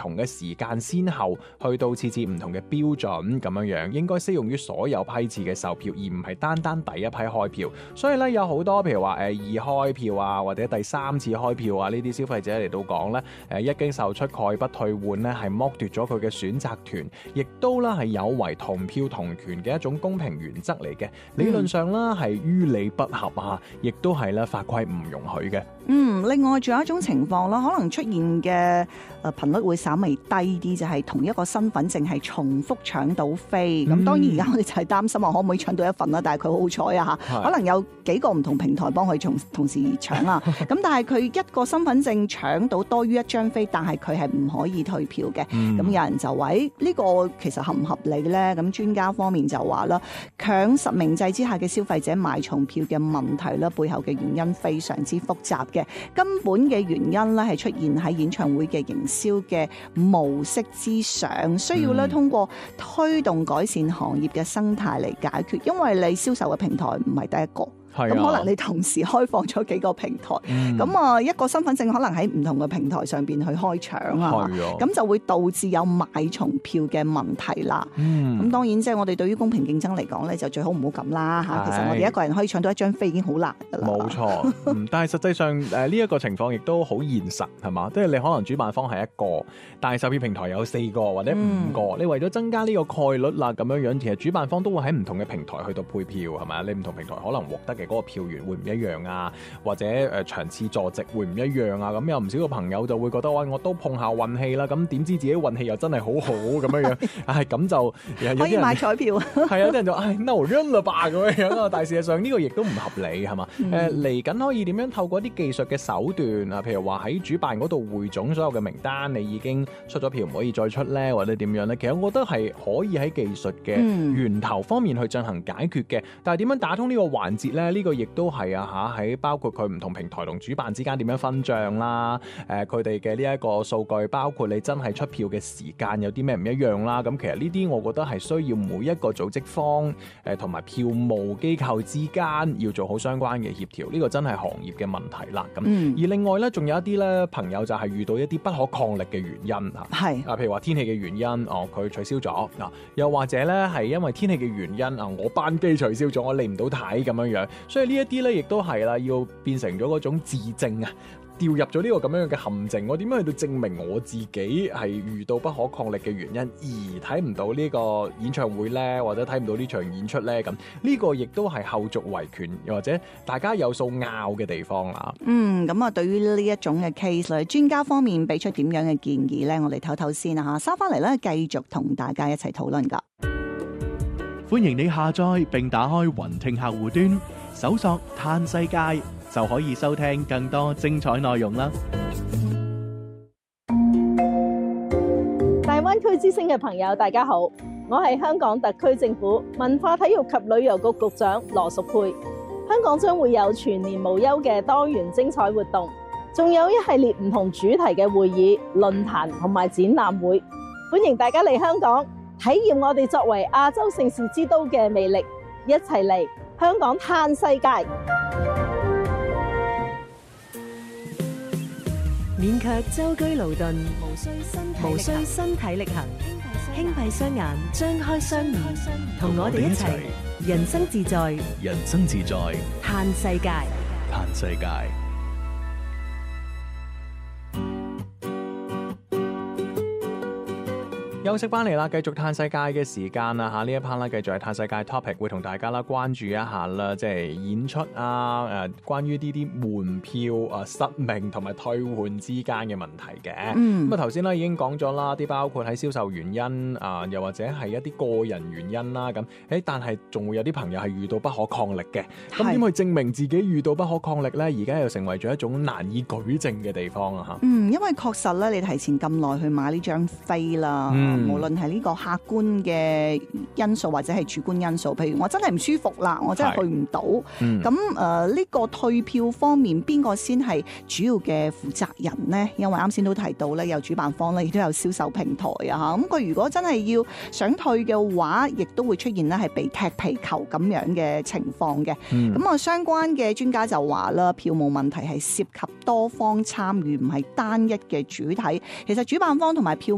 同嘅時間先後去到設置唔同嘅標準咁樣，應該適用於所有批次嘅售票，而唔係單單第一批開票。所以咧有好多譬如話二開票啊，或者第三次開票啊呢啲消費者嚟到講咧，一經售出概不退換咧，係剝奪咗佢嘅選擇權，亦都啦係有違同票同權嘅一種公平原則嚟嘅。理論上啦係於理不合啊，亦都係咧法規唔容許嘅。 另外仲有一種情況啦，可能出現嘅頻率會稍微低啲，就係同一個身份證係重複搶到飛。咁當然而家我哋就係擔心話可唔可以搶到一份啦，但係佢好彩啊嚇，可能有幾個唔同平台幫佢同時搶啊。咁但係佢一個身份證搶到多於一張飛，但係佢係唔可以退票嘅。咁有人就話呢個其實合唔合理呢？咁專家方面就話啦，強實名制之下嘅消費者買重票嘅問題咧，背後嘅原因非常之複雜嘅。根本嘅原因咧係出現喺演唱會嘅營銷嘅模式之上，需要咧通過推動改善行業嘅生態嚟解決，因為你銷售嘅平台唔係第一個。咁可能你同時開放咗幾個平台，咁一個身份證可能喺唔同嘅平台上邊去開搶啊，咁就會導致有買重票嘅問題啦。咁當然即係我哋對於公平競爭嚟講咧，就最好唔好咁啦嚇。其實我哋一個人可以搶到一張飛已經好難㗎啦。冇錯，但係實際上呢一個情況亦都好現實係嘛？即係你可能主辦方係一個，但係售票平台有4個或者5個，你為咗增加呢個概率啦咁樣，其實主辦方都會喺唔同嘅平台去到配票係咪？你唔同平台可能獲得嘅嗰個票源會唔一樣啊，或者場次坐席會唔一樣啊，咁有唔少個朋友就會覺得我都碰下運氣啦，咁點知自己運氣又真係好好咁樣，咁就可以買彩票， 係有啲人就那我扔啦吧咁樣啊，但係事實上呢個亦都唔合理係嘛？嚟緊可以點樣透過啲技術嘅手段啊，譬如話喺主辦嗰度匯總所有嘅名單，你已經出咗票唔可以再出咧，或者點樣咧？其實我覺得係可以喺技術嘅源頭方面去進行解決嘅，但係點樣打通呢個環節咧？呢個亦都係喺包括佢唔同平台同主辦之間點樣分賬啦，佢哋嘅呢一個數據，包括你真係出票嘅時間有啲咩唔一樣啦。咁其實呢啲我覺得係需要每一個組織方同埋票務機構之間要做好相關嘅協調，呢個真係行業嘅問題啦。咁而另外咧，仲有一啲咧朋友就係遇到一啲不可抗力嘅原因譬如話天氣嘅原因，佢取消咗又或者咧係因為天氣嘅原因我班機取消咗，我嚟唔到睇咁樣，所以呢一啲咧亦都係啦，要變成咗嗰種自證掉入咗呢個咁樣嘅陷阱。我點樣去到證明我自己係遇到不可抗力嘅原因而睇唔到呢個演唱會呢，或者睇唔到呢場演出呢？咁呢個亦都係後續維權又或者大家有數拗嘅地方啦。 咁對於呢一種嘅 case 咧，專家方面俾出點樣嘅建議呢？我哋唞唞先啦嚇，收翻嚟咧繼續同大家一齊討論㗎。 歡迎你下載並打開雲聽客戶端，搜索嘆世界，就可以收聽更多精彩內容啦！ 大灣區之聲嘅朋友，大家好，我係香港特區政府文化體育及旅遊局局長羅淑佩。香港將會有全年無休嘅多元精彩活動，仲有一系列唔同主題嘅會議、論壇同埋展覽會，歡迎大家嚟香港體驗我哋作為亞洲盛事之都嘅魅力，一齊嚟香港嘆世界。 免卻舟車勞頓，無需身體力行，輕閉雙眼，張開雙耳，同我哋一齊人生自在， 人生自在， 嘆世界， 嘆世界。 休息翻嚟啦，繼續嘆世界嘅時間啦嚇，呢一 part 啦，繼續係嘆世界 topic， 會同大家啦關注一下啦，即係演出關於呢啲門票失明同埋退換之間嘅問題嘅。咁頭先咧已經講咗啦，啲包括喺銷售原因又或者係一啲個人原因啦。咁但係仲會有啲朋友係遇到不可抗力嘅。咁點去證明自己遇到不可抗力咧？而家又成為咗一種難以舉證嘅地方啊嚇。 因為確實咧，你提前咁耐去買呢張飛啦。無論係呢個客觀嘅因素或者係主觀因素，譬如我真係唔舒服啦，我真係去唔到，咁呢個退票方面邊個先係主要嘅負責人呢？因為啱先都提到咧，有主辦方咧，亦都有銷售平台啊，咁佢如果真係要想退嘅話，亦都會出現咧係被踢皮球咁樣嘅情況嘅。咁相關嘅專家就話啦，票務問題係涉及多方參與，唔係單一嘅主體。其實主辦方同埋票